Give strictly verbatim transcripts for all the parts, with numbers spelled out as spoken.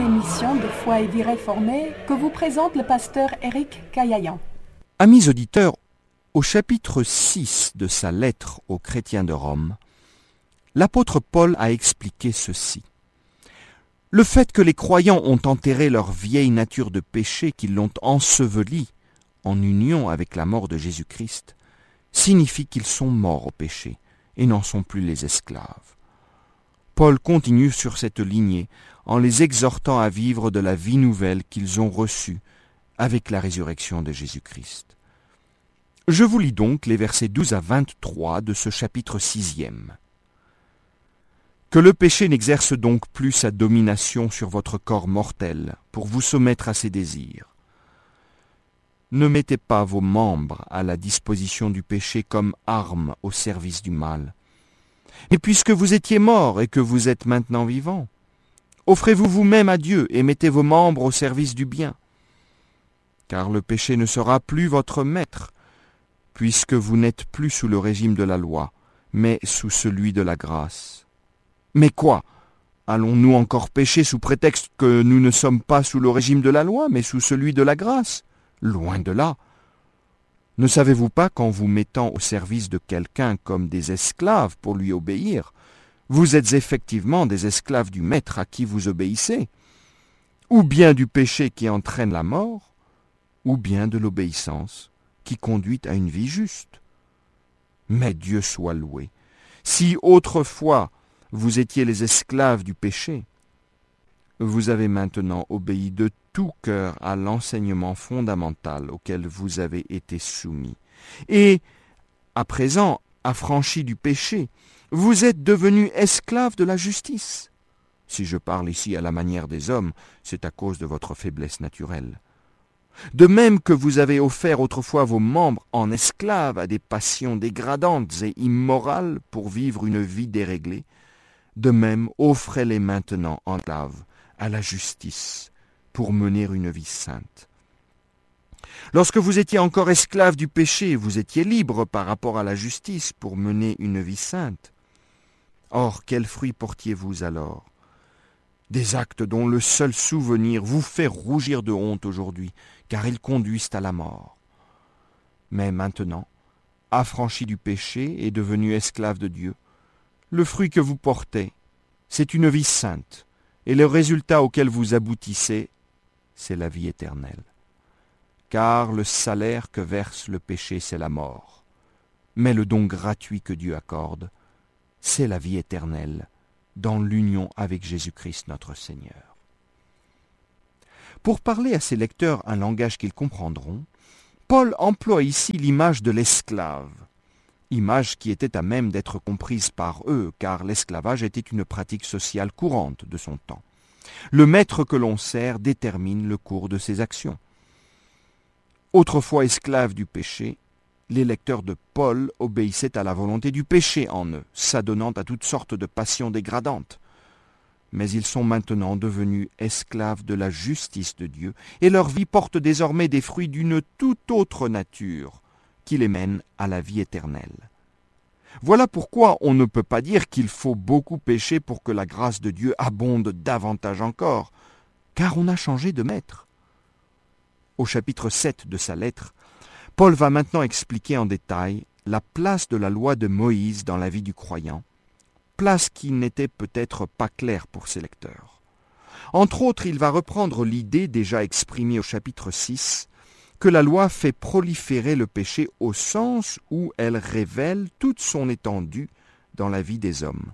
émission de Foi et Vie réformée que vous présente le pasteur Éric Caillayan. Amis auditeurs, au chapitre six de sa lettre aux chrétiens de Rome, l'apôtre Paul a expliqué ceci. Le fait que les croyants ont enterré leur vieille nature de péché, qu'ils l'ont ensevelie en union avec la mort de Jésus-Christ, signifie qu'ils sont morts au péché et n'en sont plus les esclaves. Paul continue sur cette lignée en les exhortant à vivre de la vie nouvelle qu'ils ont reçue avec la résurrection de Jésus-Christ. Je vous lis donc les versets douze à vingt-trois de ce chapitre sixième. Que le péché n'exerce donc plus sa domination sur votre corps mortel pour vous soumettre à ses désirs. Ne mettez pas vos membres à la disposition du péché comme armes au service du mal. Et puisque vous étiez morts et que vous êtes maintenant vivants, offrez-vous vous-même à Dieu et mettez vos membres au service du bien. Car le péché ne sera plus votre maître, puisque vous n'êtes plus sous le régime de la loi, mais sous celui de la grâce. Mais quoi ? Allons-nous encore pécher sous prétexte que nous ne sommes pas sous le régime de la loi, mais sous celui de la grâce ? Loin de là. Ne savez-vous pas qu'en vous mettant au service de quelqu'un comme des esclaves pour lui obéir, vous êtes effectivement des esclaves du maître à qui vous obéissez, ou bien du péché qui entraîne la mort, ou bien de l'obéissance qui conduit à une vie juste. Mais Dieu soit loué. Si autrefois vous étiez les esclaves du péché, vous avez maintenant obéi de tout cœur à l'enseignement fondamental auquel vous avez été soumis. Et, à présent, affranchis du péché, vous êtes devenus esclaves de la justice. Si je parle ici à la manière des hommes, c'est à cause de votre faiblesse naturelle. De même que vous avez offert autrefois vos membres en esclaves à des passions dégradantes et immorales pour vivre une vie déréglée, de même offrez-les maintenant en esclaves à la justice pour mener une vie sainte. Lorsque vous étiez encore esclaves du péché, vous étiez libres par rapport à la justice pour mener une vie sainte. Or, quels fruits portiez-vous alors ? Des actes dont le seul souvenir vous fait rougir de honte aujourd'hui, car ils conduisent à la mort. Mais maintenant, affranchis du péché et devenus esclaves de Dieu, le fruit que vous portez, c'est une vie sainte, et le résultat auquel vous aboutissez, c'est la vie éternelle. Car le salaire que verse le péché, c'est la mort. Mais le don gratuit que Dieu accorde, c'est la vie éternelle, dans l'union avec Jésus-Christ notre Seigneur. Pour parler à ses lecteurs un langage qu'ils comprendront, Paul emploie ici l'image de l'esclave, image qui était à même d'être comprise par eux, car l'esclavage était une pratique sociale courante de son temps. Le maître que l'on sert détermine le cours de ses actions. Autrefois esclaves du péché, les lecteurs de Paul obéissaient à la volonté du péché en eux, s'adonnant à toutes sortes de passions dégradantes. Mais ils sont maintenant devenus esclaves de la justice de Dieu, et leur vie porte désormais des fruits d'une toute autre nature, qui les mène à la vie éternelle. Voilà pourquoi on ne peut pas dire qu'il faut beaucoup pécher pour que la grâce de Dieu abonde davantage encore, car on a changé de maître. Au chapitre sept de sa lettre, Paul va maintenant expliquer en détail la place de la loi de Moïse dans la vie du croyant, place qui n'était peut-être pas claire pour ses lecteurs. Entre autres, il va reprendre l'idée déjà exprimée au chapitre six, que la loi fait proliférer le péché au sens où elle révèle toute son étendue dans la vie des hommes.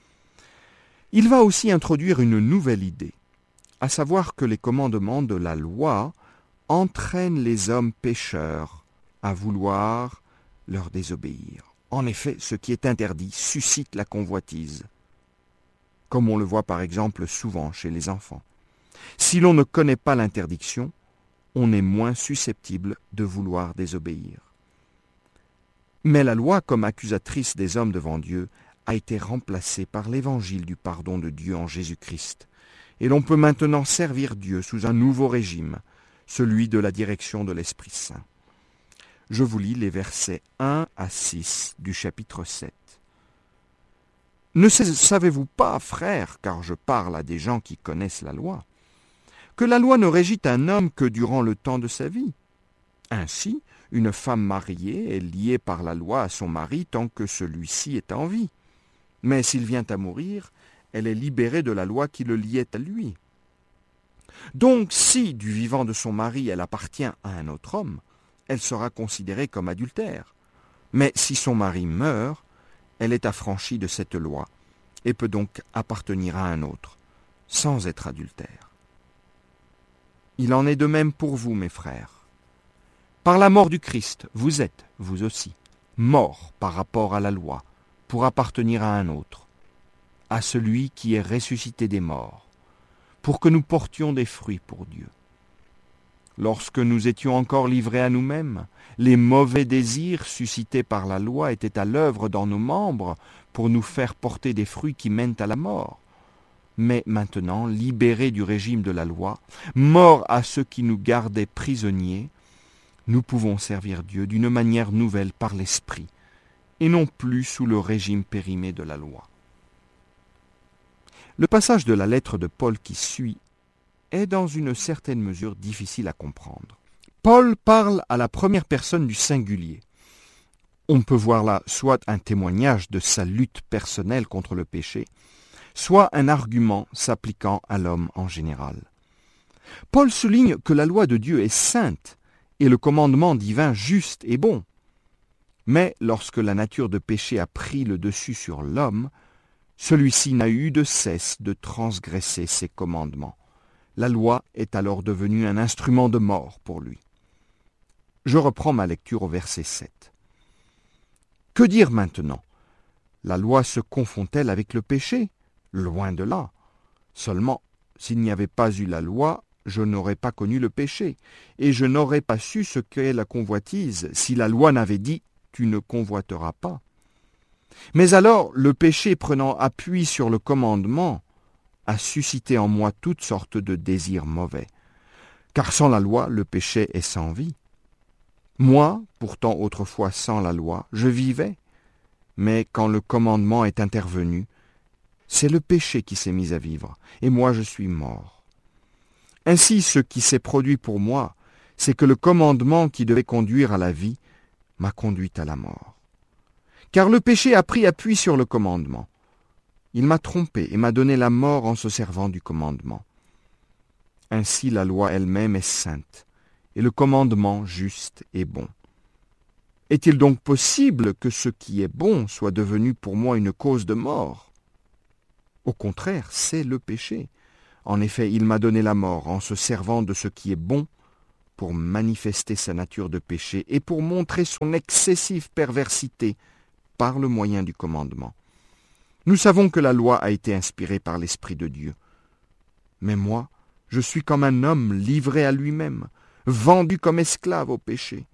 Il va aussi introduire une nouvelle idée, à savoir que les commandements de la loi entraînent les hommes pécheurs à vouloir leur désobéir. En effet, ce qui est interdit suscite la convoitise, comme on le voit par exemple souvent chez les enfants. Si l'on ne connaît pas l'interdiction, on est moins susceptible de vouloir désobéir. Mais la loi, comme accusatrice des hommes devant Dieu, a été remplacée par l'évangile du pardon de Dieu en Jésus-Christ, et l'on peut maintenant servir Dieu sous un nouveau régime, celui de la direction de l'Esprit Saint. Je vous lis les versets un à six du chapitre sept. Ne savez-vous pas, frères, car je parle à des gens qui connaissent la loi, que la loi ne régit un homme que durant le temps de sa vie. Ainsi, une femme mariée est liée par la loi à son mari tant que celui-ci est en vie. Mais s'il vient à mourir, elle est libérée de la loi qui le liait à lui. Donc, si, du vivant de son mari, elle appartient à un autre homme, elle sera considérée comme adultère. Mais si son mari meurt, elle est affranchie de cette loi et peut donc appartenir à un autre, sans être adultère. Il en est de même pour vous, mes frères. Par la mort du Christ, vous êtes, vous aussi, morts par rapport à la loi, pour appartenir à un autre, à celui qui est ressuscité des morts, pour que nous portions des fruits pour Dieu. Lorsque nous étions encore livrés à nous-mêmes, les mauvais désirs suscités par la loi étaient à l'œuvre dans nos membres pour nous faire porter des fruits qui mènent à la mort. Mais maintenant, libérés du régime de la loi, morts à ceux qui nous gardaient prisonniers, nous pouvons servir Dieu d'une manière nouvelle par l'Esprit, et non plus sous le régime périmé de la loi. Le passage de la lettre de Paul qui suit est dans une certaine mesure difficile à comprendre. Paul parle à la première personne du singulier. On peut voir là soit un témoignage de sa lutte personnelle contre le péché, soit un argument s'appliquant à l'homme en général. Paul souligne que la loi de Dieu est sainte et le commandement divin juste et bon. Mais lorsque la nature de péché a pris le dessus sur l'homme, celui-ci n'a eu de cesse de transgresser ses commandements. La loi est alors devenue un instrument de mort pour lui. Je reprends ma lecture au verset sept. Que dire maintenant? La loi se confond-elle avec le péché? Loin de là. Seulement, s'il n'y avait pas eu la loi, je n'aurais pas connu le péché, et je n'aurais pas su ce qu'est la convoitise si la loi n'avait dit « tu ne convoiteras pas ». Mais alors, le péché prenant appui sur le commandement a suscité en moi toutes sortes de désirs mauvais, car sans la loi, le péché est sans vie. Moi, pourtant autrefois sans la loi, je vivais, mais quand le commandement est intervenu, c'est le péché qui s'est mis à vivre, et moi je suis mort. Ainsi, ce qui s'est produit pour moi, c'est que le commandement qui devait conduire à la vie m'a conduit à la mort. Car le péché a pris appui sur le commandement. Il m'a trompé et m'a donné la mort en se servant du commandement. Ainsi la loi elle-même est sainte, et le commandement juste et bon. Est-il donc possible que ce qui est bon soit devenu pour moi une cause de mort? Au contraire, c'est le péché. En effet, il m'a donné la mort en se servant de ce qui est bon pour manifester sa nature de péché et pour montrer son excessive perversité par le moyen du commandement. Nous savons que la loi a été inspirée par l'Esprit de Dieu. Mais moi, je suis comme un homme livré à lui-même, vendu comme esclave au péché.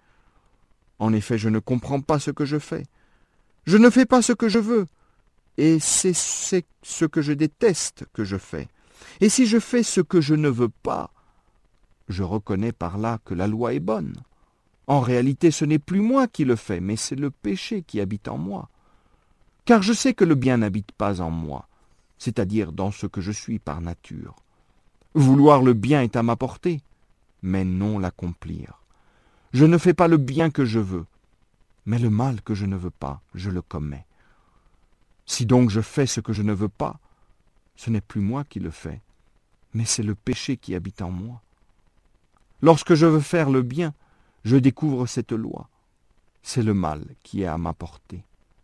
En effet, je ne comprends pas ce que je fais. Je ne fais pas ce que je veux, et c'est ce que je déteste que je fais. Et si je fais ce que je ne veux pas, je reconnais par là que la loi est bonne. En réalité, ce n'est plus moi qui le fais, mais c'est le péché qui habite en moi. Car je sais que le bien n'habite pas en moi, c'est-à-dire dans ce que je suis par nature. Vouloir le bien est à ma portée, mais non l'accomplir. Je ne fais pas le bien que je veux, mais le mal que je ne veux pas, je le commets. Si donc je fais ce que je ne veux pas, ce n'est plus moi qui le fais, mais c'est le péché qui habite en moi. Lorsque je veux faire le bien, je découvre cette loi. C'est le mal qui est à ma portée.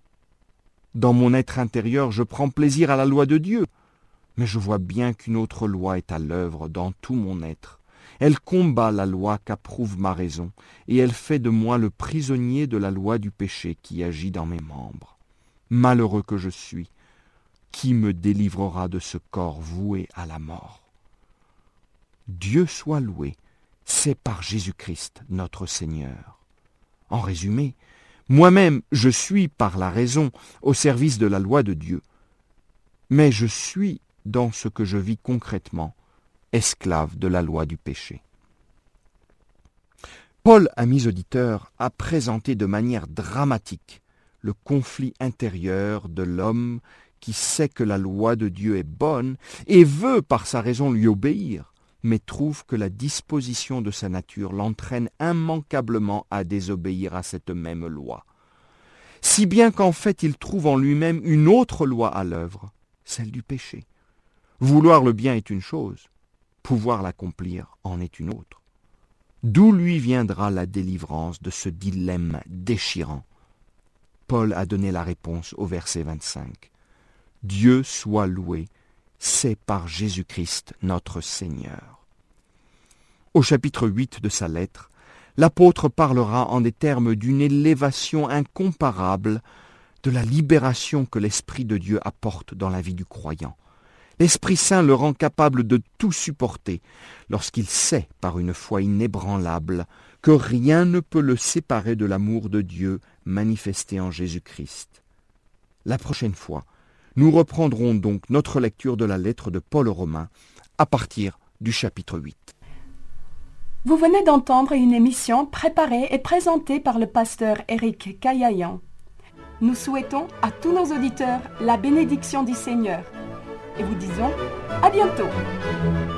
Dans mon être intérieur, je prends plaisir à la loi de Dieu, mais je vois bien qu'une autre loi est à l'œuvre dans tout mon être. Elle combat la loi qu'approuve ma raison, et elle fait de moi le prisonnier de la loi du péché qui agit dans mes membres. Malheureux que je suis, qui me délivrera de ce corps voué à la mort? Dieu soit loué, c'est par Jésus-Christ notre Seigneur. En résumé, moi-même je suis par la raison au service de la loi de Dieu, mais je suis dans ce que je vis concrètement, esclave de la loi du péché. Paul, amis auditeurs, a présenté de manière dramatique le conflit intérieur de l'homme qui sait que la loi de Dieu est bonne et veut par sa raison lui obéir, mais trouve que la disposition de sa nature l'entraîne immanquablement à désobéir à cette même loi. Si bien qu'en fait il trouve en lui-même une autre loi à l'œuvre, celle du péché. Vouloir le bien est une chose, pouvoir l'accomplir en est une autre. D'où lui viendra la délivrance de ce dilemme déchirant? Paul a donné la réponse au verset vingt-cinq. Dieu soit loué, c'est par Jésus-Christ notre Seigneur. Au chapitre huit de sa lettre, l'apôtre parlera en des termes d'une élévation incomparable de la libération que l'Esprit de Dieu apporte dans la vie du croyant. L'Esprit Saint le rend capable de tout supporter lorsqu'il sait, par une foi inébranlable, que rien ne peut le séparer de l'amour de Dieu manifesté en Jésus-Christ. La prochaine fois, nous reprendrons donc notre lecture de la lettre de Paul aux Romains à partir du chapitre huit. Vous venez d'entendre une émission préparée et présentée par le pasteur Éric Caillayan. Nous souhaitons à tous nos auditeurs la bénédiction du Seigneur et vous disons à bientôt.